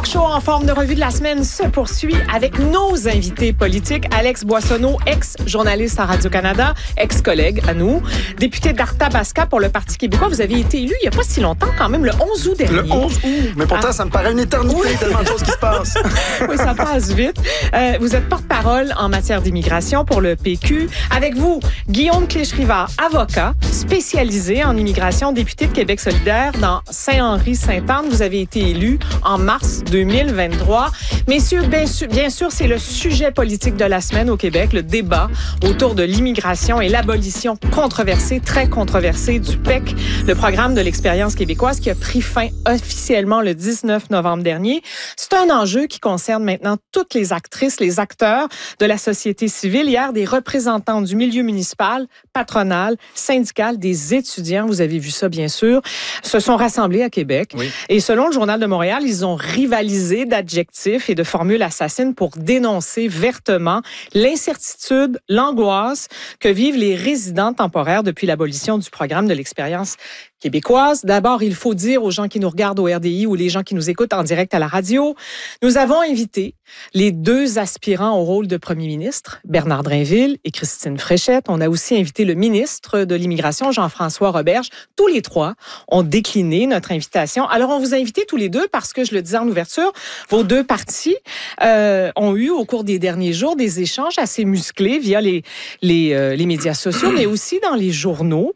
talk show en forme de revue de la semaine se poursuit avec nos invités politiques. Alex Boissonneau, ex-journaliste à Radio-Canada, ex-collègue à nous, député d'Arthabasca pour le Parti québécois. Vous avez été élu il n'y a pas si longtemps quand même, le 11 août dernier. Le 11 août, mais pourtant ça me paraît une éternité, tellement de choses qui se passent. Oui, ça passe vite. Vous êtes porte-parole en matière d'immigration pour le PQ. Avec vous, Guillaume Clich-Rivard, avocat, spécialisé en immigration, député de Québec solidaire dans Saint-Henri-Sainte-Anne. Vous avez été élu en mars 2023. Messieurs, bien sûr, c'est le sujet politique de la semaine au Québec, le débat autour de l'immigration et l'abolition controversée, très controversée du PEC, le programme de l'expérience québécoise qui a pris fin officiellement le 19 novembre dernier. C'est un enjeu qui concerne maintenant toutes les actrices, les acteurs de la société civile. Hier, des représentants du milieu municipal, patronal, syndical, des étudiants, vous avez vu ça bien sûr, se sont rassemblés à Québec. Oui. Et selon le Journal de Montréal, ils ont rivalisé d'adjectifs et de formules assassines pour dénoncer vertement l'incertitude, l'angoisse que vivent les résidents temporaires depuis l'abolition du programme de l'expérience québécoise. D'abord, il faut dire aux gens qui nous regardent au RDI ou les gens qui nous écoutent en direct à la radio, nous avons invité les deux aspirants au rôle de premier ministre, Bernard Drinville et Christine Fréchette. On a aussi invité le ministre de l'Immigration, Jean-François Roberge. Tous les trois ont décliné notre invitation. Alors, on vous a invités tous les deux parce que, je le disais en ouverture, vos deux partis ont eu au cours des derniers jours des échanges assez musclés via les médias sociaux, mais aussi dans les journaux.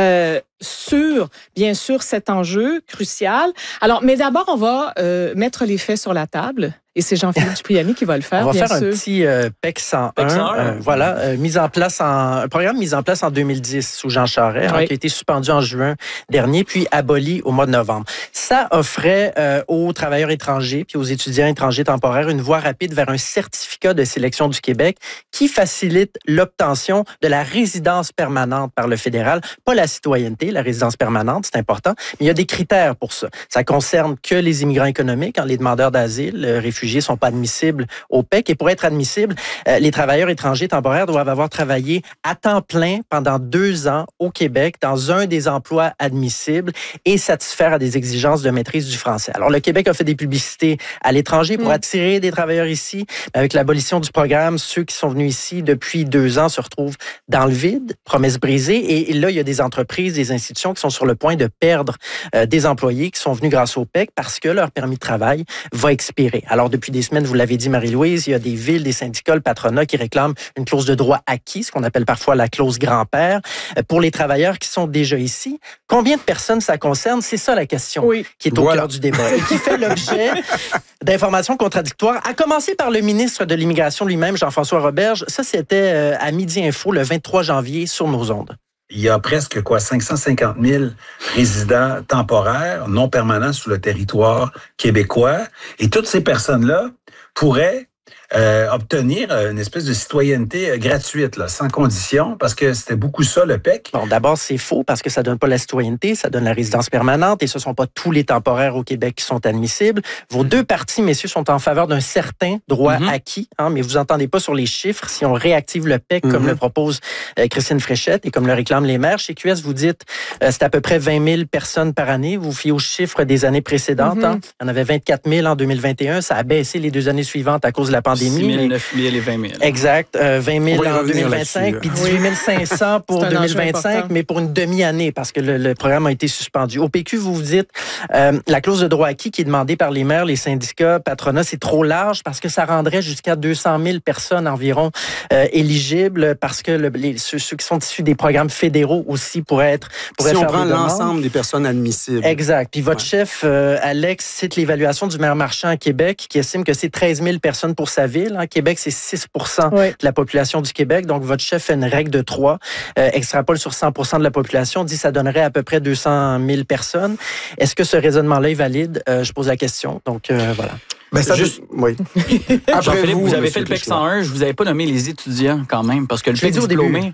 Sur, bien sûr, cet enjeu crucial. Alors, mais d'abord, on va mettre les faits sur la table. Et c'est Jean-Philippe Dupriami qui va le faire, on va bien faire sûr. Un petit PEC 101. Voilà, un programme mis en place en 2010 sous Jean Charest, qui a été suspendu en juin dernier, puis aboli au mois de novembre. Ça offrait aux travailleurs étrangers puis aux étudiants étrangers temporaires une voie rapide vers un certificat de sélection du Québec qui facilite l'obtention de la résidence permanente par le fédéral. Pas la citoyenneté, la résidence permanente, c'est important, mais il y a des critères pour ça. Ça concerne que les immigrants économiques, les demandeurs d'asile, réfugiés sont pas admissibles au PEC. Et pour être admissibles, les travailleurs étrangers temporaires doivent avoir travaillé à temps plein pendant 2 ans au Québec dans un des emplois admissibles et satisfaire à des exigences de maîtrise du français. Alors, le Québec a fait des publicités à l'étranger pour attirer des travailleurs ici. Avec l'abolition du programme, ceux qui sont venus ici depuis 2 ans se retrouvent dans le vide, promesses brisées. Et là, il y a des entreprises, des institutions qui sont sur le point de perdre des employés qui sont venus grâce au PEC parce que leur permis de travail va expirer. Alors, depuis des semaines, vous l'avez dit, Marie-Louise, il y a des villes, des syndicats, le patronat qui réclament une clause de droit acquis, ce qu'on appelle parfois la clause grand-père, pour les travailleurs qui sont déjà ici. Combien de personnes ça concerne? C'est ça la question qui est au cœur du débat et qui fait l'objet d'informations contradictoires, à commencer par le ministre de l'Immigration lui-même, Jean-François Roberge. Ça, c'était à Midi Info le 23 janvier sur nos ondes. Il y a presque 550 000 résidents temporaires, non permanents sur le territoire québécois. Et toutes ces personnes-là pourraient obtenir une espèce de citoyenneté gratuite, là, sans condition, parce que c'était beaucoup ça, le PEC. Bon, d'abord, c'est faux, parce que ça donne pas la citoyenneté, ça donne la résidence permanente, et ce sont pas tous les temporaires au Québec qui sont admissibles. Vos deux partis, messieurs, sont en faveur d'un certain droit acquis, mais vous entendez pas sur les chiffres. Si on réactive le PEC, comme le propose Christine Fréchette et comme le réclament les maires, chez QS, vous dites c'est à peu près 20 000 personnes par année. Vous fiez aux chiffres des années précédentes. Il y en avait 24 000 en 2021. Ça a baissé les 2 années suivantes à cause de la pandémie. 6 000, 9 000 et 20 000. Exact. 20 000 en 2025, puis 18 500 pour 2025, mais pour une demi-année, parce que le programme a été suspendu. Au PQ, vous vous dites, la clause de droit acquis qui est demandée par les maires, les syndicats, patronat, c'est trop large parce que ça rendrait jusqu'à 200 000 personnes environ éligibles, parce que ceux qui sont issus des programmes fédéraux aussi pourraient si on prend l'ensemble des personnes admissibles. Exact. Puis votre chef, Alex, cite l'évaluation du maire Marchand à Québec, qui estime que c'est 13 000 personnes pour sa ville. Québec, c'est 6 de la population du Québec. Donc, votre chef fait une règle de 3, extrapole sur 100 de la population, dit que ça donnerait à peu près 200 000 personnes. Est-ce que ce raisonnement-là est valide? Je pose la question. Donc, voilà. Ben, ça juste, oui. Jean-Philippe, vous avez fait le PEC 101, je vous avais pas nommé les étudiants quand même, parce que le PEC diplômé,